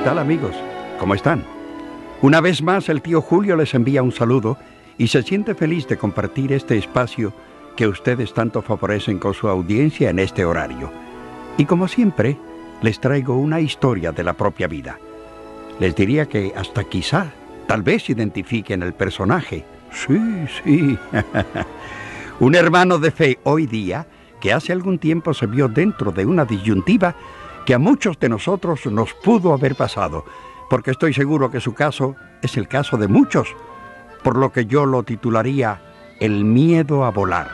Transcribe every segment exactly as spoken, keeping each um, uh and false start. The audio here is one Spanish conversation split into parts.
tal, amigos? ¿Cómo están? Una vez más, el tío Julio les envía un saludo y se siente feliz de compartir este espacio que ustedes tanto favorecen con su audiencia en este horario. Y como siempre, les traigo una historia de la propia vida. Les diría que hasta quizá, tal vez identifiquen el personaje. Sí, sí. Un hermano de fe hoy día que hace algún tiempo se vio dentro de una disyuntiva que a muchos de nosotros nos pudo haber pasado, porque estoy seguro que su caso es el caso de muchos, por lo que yo lo titularía El miedo a volar.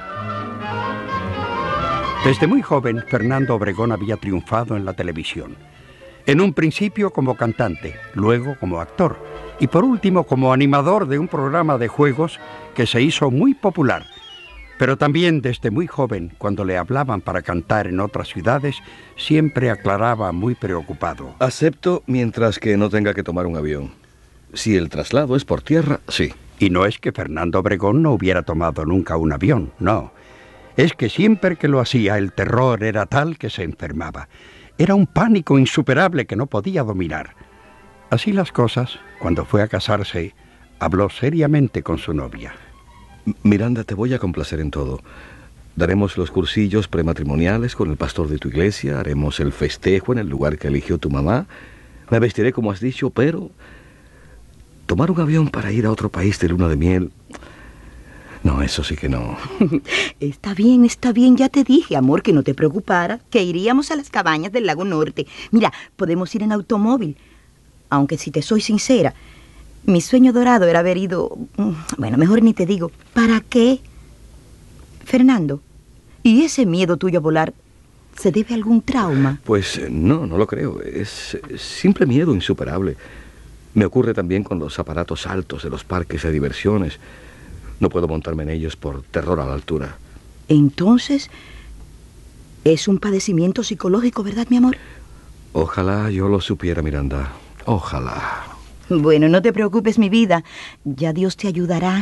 Desde muy joven, Fernando Obregón había triunfado en la televisión. En un principio como cantante, luego como actor, y por último como animador de un programa de juegos que se hizo muy popular. Pero también desde muy joven, cuando le hablaban para cantar en otras ciudades, siempre aclaraba muy preocupado. Acepto mientras que no tenga que tomar un avión. Si el traslado es por tierra, sí. Y no es que Fernando Obregón no hubiera tomado nunca un avión, no. Es que siempre que lo hacía, el terror era tal que se enfermaba. Era un pánico insuperable que no podía dominar. Así las cosas, cuando fue a casarse, habló seriamente con su novia. Miranda, te voy a complacer en todo. Daremos los cursillos prematrimoniales con el pastor de tu iglesia, haremos el festejo en el lugar que eligió tu mamá, me vestiré como has dicho, pero tomar un avión para ir a otro país de luna de miel, no, eso sí que no. Está bien, está bien, ya te dije, amor, que no te preocupara, que iríamos a las cabañas del Lago Norte. Mira, podemos ir en automóvil, aunque si te soy sincera, mi sueño dorado era haber ido... Bueno, mejor ni te digo. ¿Para qué? Fernando, ¿y ese miedo tuyo a volar se debe a algún trauma? Pues no, no lo creo. Es simple miedo insuperable. Me ocurre también con los aparatos altos de los parques de diversiones. No puedo montarme en ellos por terror a la altura. Entonces, es un padecimiento psicológico, ¿verdad, mi amor? Ojalá yo lo supiera, Miranda. Ojalá. Bueno, no te preocupes, mi vida. Ya Dios te ayudará.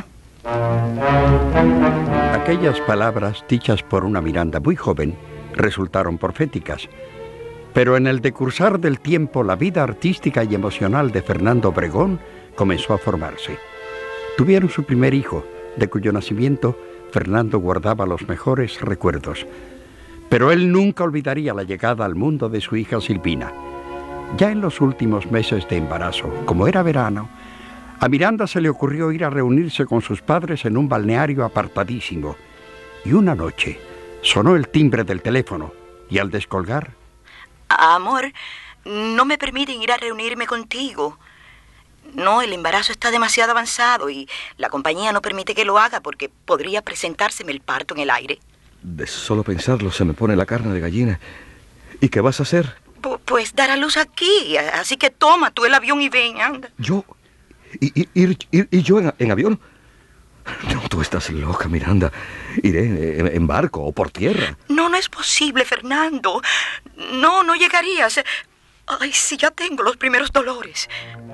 Aquellas palabras, dichas por una Miranda muy joven, resultaron proféticas. Pero en el decursar del tiempo, la vida artística y emocional de Fernando Obregón comenzó a formarse. Tuvieron su primer hijo, de cuyo nacimiento Fernando guardaba los mejores recuerdos. Pero él nunca olvidaría la llegada al mundo de su hija Silvina. Ya en los últimos meses de embarazo, como era verano, a Miranda se le ocurrió ir a reunirse con sus padres en un balneario apartadísimo. Y una noche sonó el timbre del teléfono y al descolgar... Amor, no me permiten ir a reunirme contigo. No, el embarazo está demasiado avanzado y la compañía no permite que lo haga porque podría presentárseme el parto en el aire. De solo pensarlo se me pone la carne de gallina. ¿Y qué vas a hacer? Pues dar a luz aquí, así que toma tú el avión y ven, anda. ¿Yo? ¿Y, y, ir, ir, y yo en, en avión? No, tú estás loca, Miranda. Iré en, en barco o por tierra. No, no es posible, Fernando. No, no llegarías. Ay, sí, ya tengo los primeros dolores.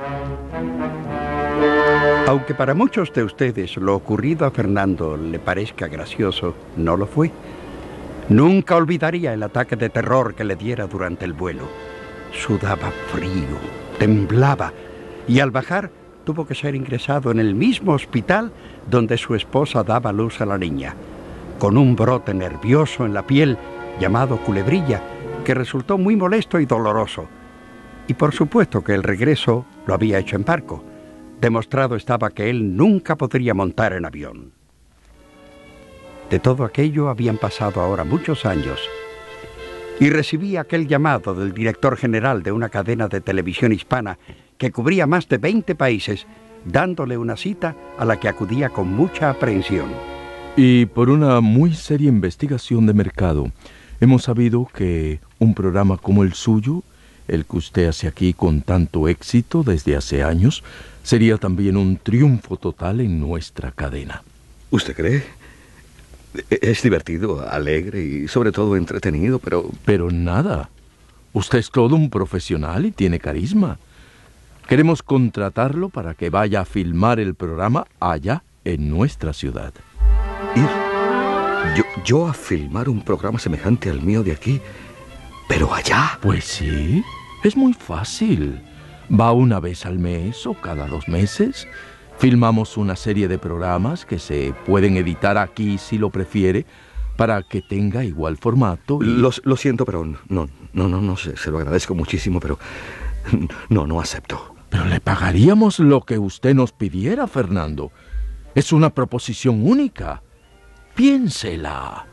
Aunque para muchos de ustedes lo ocurrido a Fernando le parezca gracioso, no lo fue. Nunca olvidaría el ataque de terror que le diera durante el vuelo. Sudaba frío, temblaba, y al bajar tuvo que ser ingresado en el mismo hospital donde su esposa daba luz a la niña, con un brote nervioso en la piel llamado culebrilla, que resultó muy molesto y doloroso. Y por supuesto que el regreso lo había hecho en barco. Demostrado estaba que él nunca podría montar en avión. De todo aquello habían pasado ahora muchos años y recibí aquel llamado del director general de una cadena de televisión hispana que cubría más de veinte países, dándole una cita a la que acudía con mucha aprehensión. Y por una muy seria investigación de mercado, hemos sabido que un programa como el suyo, el que usted hace aquí con tanto éxito desde hace años, sería también un triunfo total en nuestra cadena. ¿Usted cree? Es divertido, alegre y sobre todo entretenido, pero... Pero nada. Usted es todo un profesional y tiene carisma. Queremos contratarlo para que vaya a filmar el programa allá en nuestra ciudad. ¿Ir? ¿Yo, yo a filmar un programa semejante al mío de aquí? ¿Pero allá? Pues sí, es muy fácil. Va una vez al mes o cada dos meses. Filmamos una serie de programas que se pueden editar aquí si lo prefiere, para que tenga igual formato y... Lo, lo siento, pero no, no, no, no sé, se lo agradezco muchísimo, pero no, no acepto. Pero le pagaríamos lo que usted nos pidiera, Fernando. Es una proposición única. Piénsela.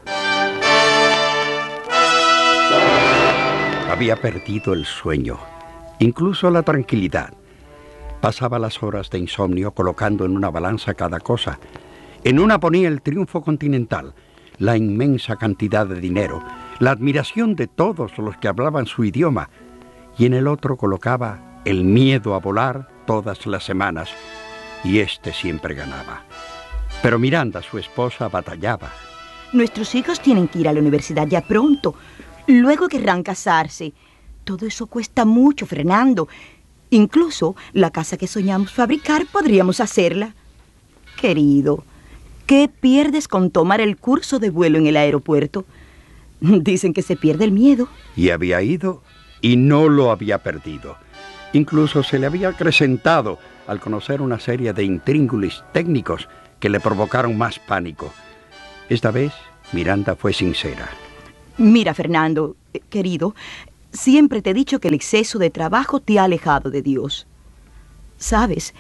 Había perdido el sueño, incluso la tranquilidad. Pasaba las horas de insomnio colocando en una balanza cada cosa. En una ponía el triunfo continental, la inmensa cantidad de dinero, la admiración de todos los que hablaban su idioma, y en el otro colocaba el miedo a volar todas las semanas, y este siempre ganaba. Pero Miranda, su esposa, batallaba. Nuestros hijos tienen que ir a la universidad ya pronto. Luego querrán casarse. Todo eso cuesta mucho, Fernando. Incluso la casa que soñamos fabricar podríamos hacerla. Querido, ¿qué pierdes con tomar el curso de vuelo en el aeropuerto? Dicen que se pierde el miedo. Y había ido y no lo había perdido. Incluso se le había acrecentado al conocer una serie de intríngulis técnicos que le provocaron más pánico. Esta vez, Miranda fue sincera. Mira, Fernando, eh, querido, siempre te he dicho que el exceso de trabajo te ha alejado de Dios. ¿Sabes?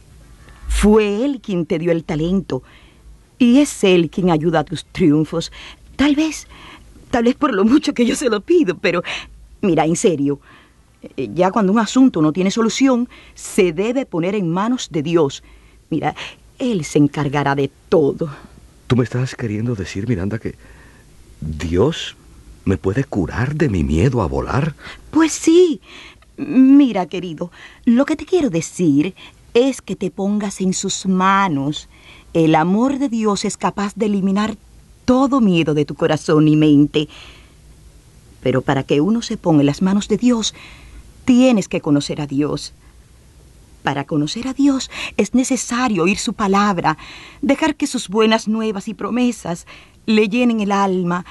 Fue Él quien te dio el talento y es Él quien ayuda a tus triunfos. Tal vez, tal vez por lo mucho que yo se lo pido, pero mira, en serio, ya cuando un asunto no tiene solución, se debe poner en manos de Dios. Mira, Él se encargará de todo. ¿Tú me estás queriendo decir, Miranda, que Dios me puede curar de mi miedo a volar? Pues sí. Mira, querido, lo que te quiero decir es que te pongas en sus manos. El amor de Dios es capaz de eliminar todo miedo de tu corazón y mente. Pero para que uno se ponga en las manos de Dios, tienes que conocer a Dios. Para conocer a Dios es necesario oír su palabra, dejar que sus buenas nuevas y promesas le llenen el alma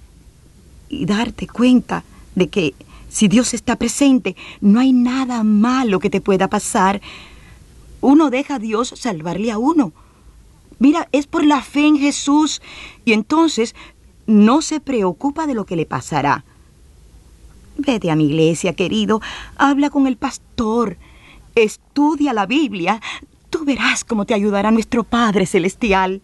y darte cuenta de que si Dios está presente, no hay nada malo que te pueda pasar. Uno deja a Dios salvarle a uno. Mira, es por la fe en Jesús y entonces no se preocupa de lo que le pasará. Vete a mi iglesia, querido, habla con el pastor, estudia la Biblia, tú verás cómo te ayudará nuestro Padre Celestial.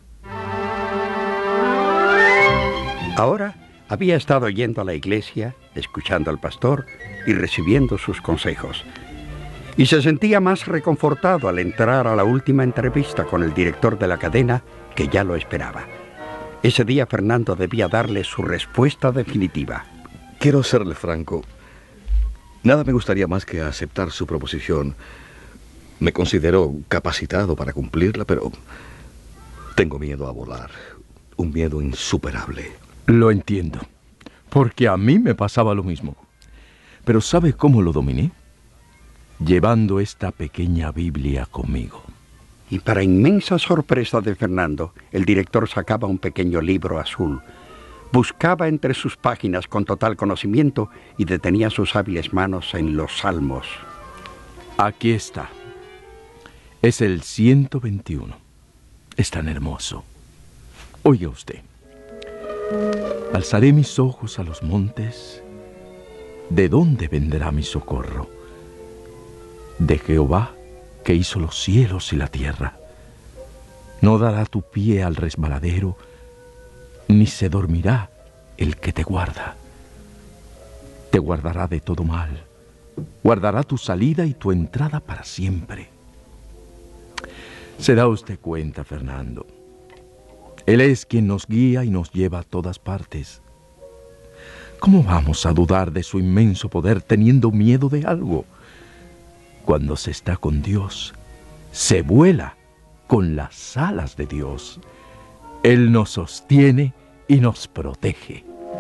Ahora había estado yendo a la iglesia, escuchando al pastor y recibiendo sus consejos. Y se sentía más reconfortado al entrar a la última entrevista con el director de la cadena, que ya lo esperaba. Ese día Fernando debía darle su respuesta definitiva. Quiero serle franco. Nada me gustaría más que aceptar su proposición. Me considero capacitado para cumplirla, pero tengo miedo a volar. Un miedo insuperable. Lo entiendo, porque a mí me pasaba lo mismo. Pero ¿sabe cómo lo dominé? Llevando esta pequeña Biblia conmigo. Y para inmensa sorpresa de Fernando, el director sacaba un pequeño libro azul. Buscaba entre sus páginas con total conocimiento y detenía sus hábiles manos en los salmos. Aquí está. Es el ciento veintiuno. Es tan hermoso. Oiga usted. Alzaré mis ojos a los montes. ¿De dónde vendrá mi socorro? De Jehová, que hizo los cielos y la tierra. No dará tu pie al resbaladero, ni se dormirá el que te guarda. Te guardará de todo mal, guardará tu salida y tu entrada para siempre. ¿Se da usted cuenta, Fernando? Él es quien nos guía y nos lleva a todas partes. ¿Cómo vamos a dudar de su inmenso poder teniendo miedo de algo? Cuando se está con Dios, se vuela con las alas de Dios. Él nos sostiene y nos protege.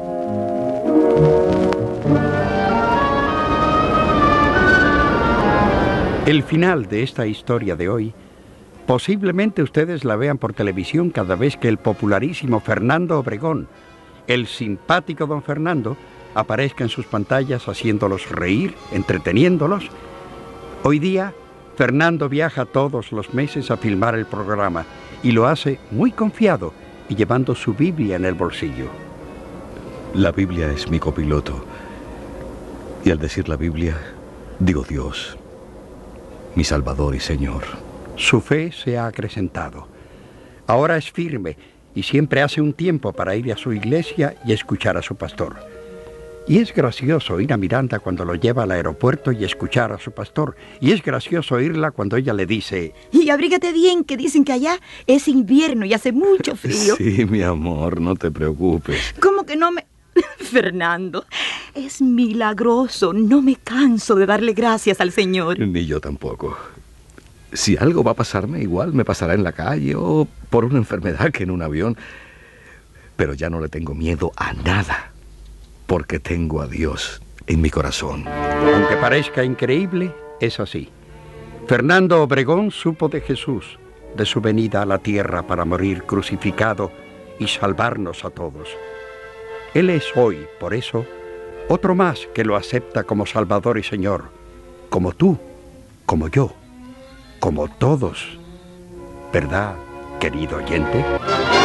El final de esta historia de hoy, posiblemente ustedes la vean por televisión cada vez que el popularísimo Fernando Obregón, el simpático don Fernando, aparezca en sus pantallas haciéndolos reír, entreteniéndolos, Hoy día, Fernando viaja todos los meses a filmar el programa y lo hace muy confiado y llevando su Biblia en el bolsillo. La Biblia es mi copiloto. Y al decir la Biblia, digo Dios, mi Salvador y Señor. Su fe se ha acrecentado. Ahora es firme y siempre hace un tiempo para ir a su iglesia y escuchar a su pastor. Y es gracioso ir a Miranda cuando lo lleva al aeropuerto y escuchar a su pastor. Y es gracioso oírla cuando ella le dice... Y abrígate bien, que dicen que allá es invierno y hace mucho frío. Sí, mi amor, no te preocupes. ¿Cómo que no me...? Fernando, es milagroso. No me canso de darle gracias al Señor. Ni yo tampoco. Si algo va a pasarme, igual me pasará en la calle o por una enfermedad que en un avión. Pero ya no le tengo miedo a nada, porque tengo a Dios en mi corazón. Aunque parezca increíble, es así. Fernando Obregón supo de Jesús, de su venida a la tierra para morir crucificado y salvarnos a todos. Él es hoy, por eso, otro más que lo acepta como Salvador y Señor, como tú, como yo, como todos. ¿Verdad, querido oyente?